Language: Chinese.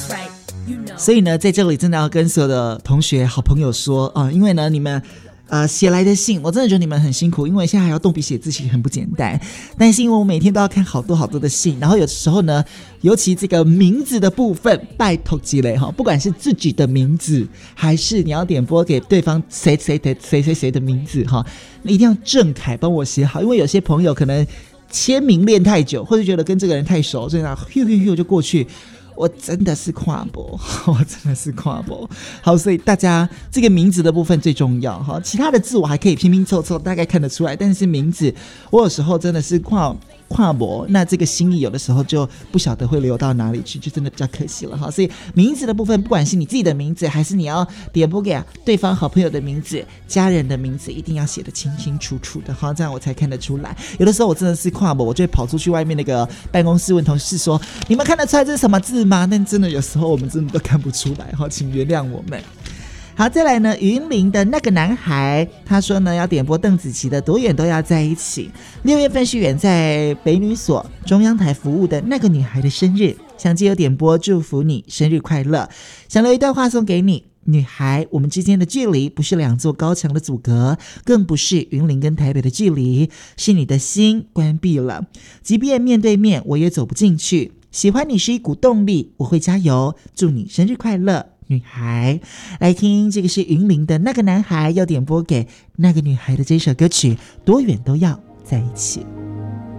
所以呢，在这里真的要跟所有的同学、好朋友说因为呢，你们写来的信，我真的觉得你们很辛苦，因为现在还要动笔写字，其实很不简单。但是因为我每天都要看好多好多的信，然后有时候呢，尤其这个名字的部分，拜托积累哈，不管是自己的名字，还是你要点播给对方谁的名字哈，一定要正楷帮我写好，因为有些朋友可能签名练太久，或者觉得跟这个人太熟，所以呢，就过去。我真的是跨博，好，所以大家这个名字的部分最重要哈，其他的字我还可以拼拼凑凑，大概看得出来，但是名字我有时候真的是跨博，那这个心意有的时候就不晓得会流到哪里去，就真的比较可惜了哈。所以名字的部分，不管是你自己的名字，还是你要点播给对方好朋友的名字、家人的名字，一定要写得清清楚楚的哈，这样我才看得出来。有的时候我真的是跨博，我就会跑出去外面那个办公室问同事说：“你们看得出来这是什么字吗？”但真的有时候我们真的都看不出来哈，请原谅我们。好，再来呢，云林的那个男孩，他说呢要点播邓紫棋的《多远都要在一起》。6月份是远在北女所中央台服务的那个女孩的生日，想借由点播祝福你生日快乐，想留一段话送给你。女孩，我们之间的距离不是2座高墙的阻隔，更不是云林跟台北的距离，是你的心关闭了，即便面对面我也走不进去。喜欢你是一股动力，我会加油，祝你生日快乐，女孩。来听，这个是云林的那个男孩要点播给那个女孩的这首歌曲《多远都要在一起》。